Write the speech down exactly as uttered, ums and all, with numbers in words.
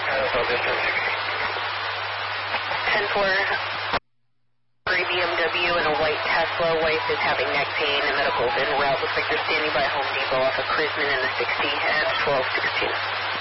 ten four, gray B M W and a white Tesla. Wife is having neck pain and medical's en route. Looks like they're standing by Home Depot off of Chrisman in the sixty and twelve sixteen.